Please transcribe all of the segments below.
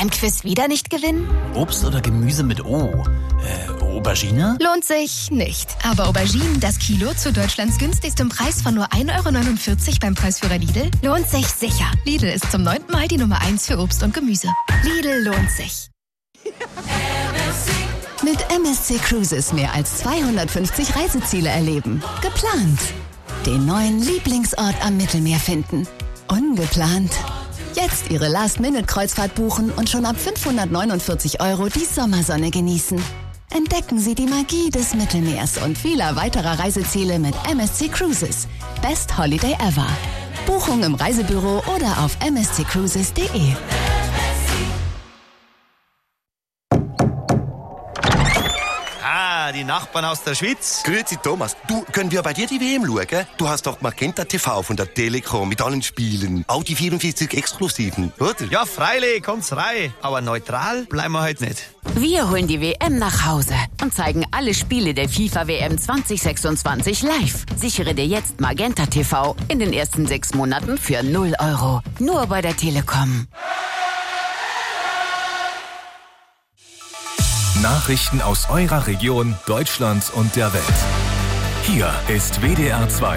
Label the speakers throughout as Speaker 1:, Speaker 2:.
Speaker 1: Beim Quiz wieder nicht gewinnen?
Speaker 2: Obst oder Gemüse mit O? Aubergine?
Speaker 1: Lohnt sich nicht. Aber Auberginen, das Kilo zu Deutschlands günstigstem Preis von nur 1,49 € beim Preisführer Lidl, lohnt sich sicher. Lidl ist zum 9. Mal die Nummer 1 für Obst und Gemüse. Lidl lohnt sich.
Speaker 3: Mit MSC Cruises mehr als 250 Reiseziele erleben. Geplant. Den neuen Lieblingsort am Mittelmeer finden. Ungeplant. Jetzt Ihre Last-Minute-Kreuzfahrt buchen und schon ab 549 € die Sommersonne genießen. Entdecken Sie die Magie des Mittelmeers und vieler weiterer Reiseziele mit MSC Cruises. Best Holiday ever. Buchung im Reisebüro oder auf msccruises.de.
Speaker 4: Die Nachbarn aus der Schweiz.
Speaker 5: Grüezi Thomas, du, können wir bei dir die WM schauen? Du hast doch Magenta TV von der Telekom mit allen Spielen. Auch die 44 Exklusiven, oder?
Speaker 4: Ja, freilich, kommt's rein. Aber neutral bleiben wir heute nicht.
Speaker 6: Wir holen die WM nach Hause und zeigen alle Spiele der FIFA-WM 2026 live. Sichere dir jetzt Magenta TV in den ersten 6 Monaten für 0 €. Nur bei der Telekom.
Speaker 7: Nachrichten aus eurer Region, Deutschland und der Welt. Hier ist WDR 2.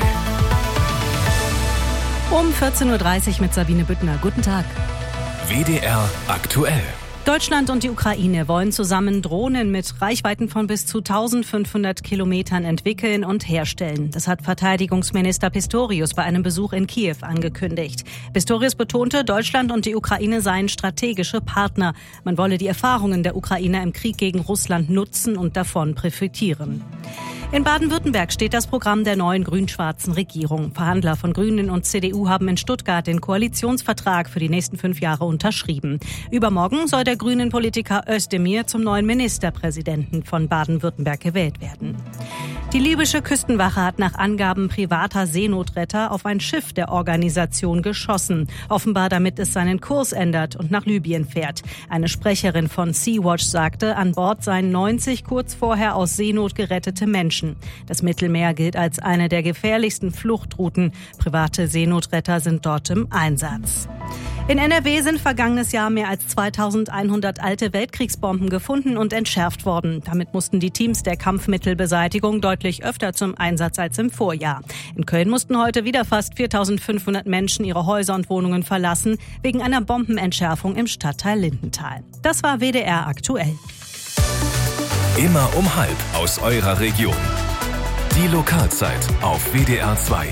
Speaker 8: Um 14:30 Uhr mit Sabine Büttner. Guten Tag.
Speaker 7: WDR aktuell.
Speaker 8: Deutschland und die Ukraine wollen zusammen Drohnen mit Reichweiten von bis zu 1500 Kilometern entwickeln und herstellen. Das hat Verteidigungsminister Pistorius bei einem Besuch in Kiew angekündigt. Pistorius betonte, Deutschland und die Ukraine seien strategische Partner. Man wolle die Erfahrungen der Ukrainer im Krieg gegen Russland nutzen und davon profitieren. In Baden-Württemberg steht das Programm der neuen grün-schwarzen Regierung. Verhandler von Grünen und CDU haben in Stuttgart den Koalitionsvertrag für die nächsten 5 Jahre unterschrieben. Übermorgen soll der Grünen-Politiker Özdemir zum neuen Ministerpräsidenten von Baden-Württemberg gewählt werden. Die libysche Küstenwache hat nach Angaben privater Seenotretter auf ein Schiff der Organisation geschossen. Offenbar damit es seinen Kurs ändert und nach Libyen fährt. Eine Sprecherin von Sea-Watch sagte, an Bord seien 90 kurz vorher aus Seenot gerettete Menschen. Das Mittelmeer gilt als eine der gefährlichsten Fluchtrouten. Private Seenotretter sind dort im Einsatz. In NRW sind vergangenes Jahr mehr als 2100 alte Weltkriegsbomben gefunden und entschärft worden. Damit mussten die Teams der Kampfmittelbeseitigung deutlich öfter zum Einsatz als im Vorjahr. In Köln mussten heute wieder fast 4500 Menschen ihre Häuser und Wohnungen verlassen, wegen einer Bombenentschärfung im Stadtteil Lindenthal. Das war WDR aktuell.
Speaker 7: Immer um 12:30 aus eurer Region. Die Lokalzeit auf WDR 2.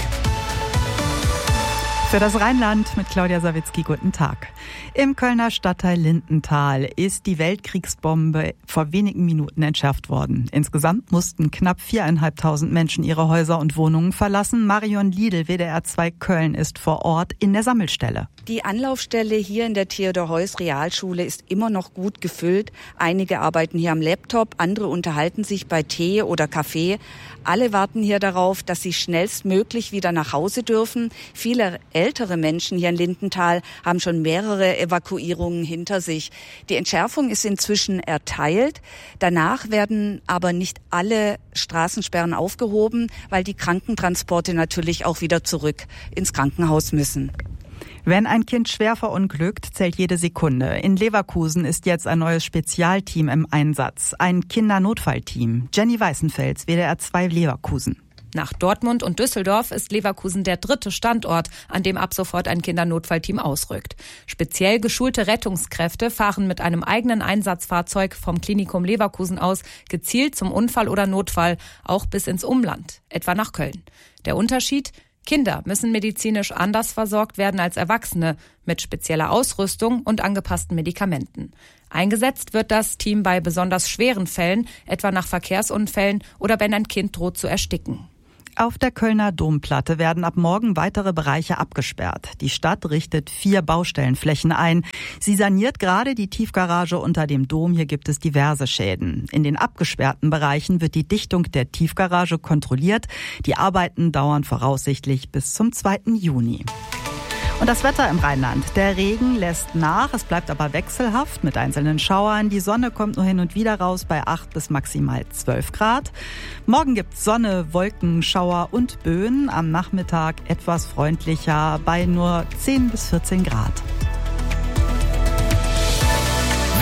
Speaker 9: Für das Rheinland mit Claudia Sawitzki, guten Tag. Im Kölner Stadtteil Lindenthal ist die Weltkriegsbombe vor wenigen Minuten entschärft worden. Insgesamt mussten knapp 4.500 Menschen ihre Häuser und Wohnungen verlassen. Marion Liedl, WDR 2 Köln, ist vor Ort in der Sammelstelle.
Speaker 10: Die Anlaufstelle hier in der Theodor-Heuss-Realschule ist immer noch gut gefüllt. Einige arbeiten hier am Laptop, andere unterhalten sich bei Tee oder Kaffee. Alle warten hier darauf, dass sie schnellstmöglich wieder nach Hause dürfen. Viele ältere Menschen hier in Lindenthal haben schon mehrere Evakuierungen hinter sich. Die Entschärfung ist inzwischen erteilt. Danach werden aber nicht alle Straßensperren aufgehoben, weil die Krankentransporte natürlich auch wieder zurück ins Krankenhaus müssen.
Speaker 9: Wenn ein Kind schwer verunglückt, zählt jede Sekunde. In Leverkusen ist jetzt ein neues Spezialteam im Einsatz. Ein Kindernotfallteam. Jenny Weißenfels, WDR 2 Leverkusen.
Speaker 11: Nach Dortmund und Düsseldorf ist Leverkusen der 3. Standort, an dem ab sofort ein Kindernotfallteam ausrückt. Speziell geschulte Rettungskräfte fahren mit einem eigenen Einsatzfahrzeug vom Klinikum Leverkusen aus gezielt zum Unfall oder Notfall, auch bis ins Umland, etwa nach Köln. Der Unterschied? Kinder müssen medizinisch anders versorgt werden als Erwachsene, mit spezieller Ausrüstung und angepassten Medikamenten. Eingesetzt wird das Team bei besonders schweren Fällen, etwa nach Verkehrsunfällen oder wenn ein Kind droht zu ersticken.
Speaker 9: Auf der Kölner Domplatte werden ab morgen weitere Bereiche abgesperrt. Die Stadt richtet 4 Baustellenflächen ein. Sie saniert gerade die Tiefgarage unter dem Dom. Hier gibt es diverse Schäden. In den abgesperrten Bereichen wird die Dichtung der Tiefgarage kontrolliert. Die Arbeiten dauern voraussichtlich bis zum 2. Juni. Und das Wetter im Rheinland. Der Regen lässt nach, es bleibt aber wechselhaft mit einzelnen Schauern. Die Sonne kommt nur hin und wieder raus bei 8 bis maximal 12 Grad. Morgen gibt's Sonne, Wolken, Schauer und Böen. Am Nachmittag etwas freundlicher bei nur 10 bis 14 Grad.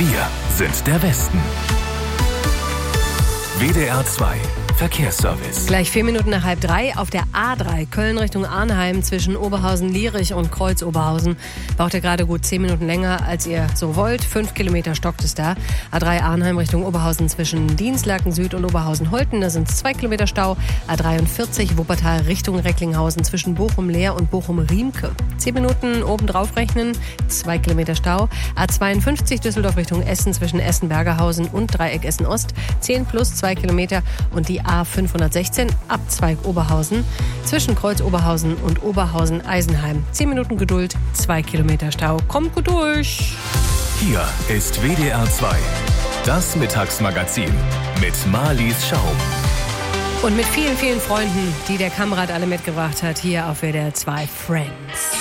Speaker 7: Wir sind der Westen. WDR 2 Verkehrsservice.
Speaker 12: Gleich 4 Minuten nach 2:30 auf der A3 Köln Richtung Arnheim zwischen Oberhausen-Lierich und Kreuz-Oberhausen. Braucht ihr gerade gut 10 Minuten länger, als ihr so wollt. 5 Kilometer stockt es da. A3 Arnheim Richtung Oberhausen zwischen Dienstlaken Süd und Oberhausen-Holten. Da sind es 2 Kilometer Stau. A43 Wuppertal Richtung Recklinghausen zwischen Bochum-Leer und Bochum-Riemke. 10 Minuten obendrauf rechnen. 2 Kilometer Stau. A52 Düsseldorf Richtung Essen zwischen Essen-Bergerhausen und Dreieck Essen-Ost. 10 plus 2 Kilometer. Und die A516 Abzweig Oberhausen zwischen Kreuz Oberhausen und Oberhausen-Eisenheim. 10 Minuten Geduld, 2 Kilometer Stau. Kommt gut durch!
Speaker 7: Hier ist WDR 2, das Mittagsmagazin mit Marlies Schaum.
Speaker 12: Und mit vielen, vielen Freunden, die der Kamerad alle mitgebracht hat, hier auf WDR 2 Friends.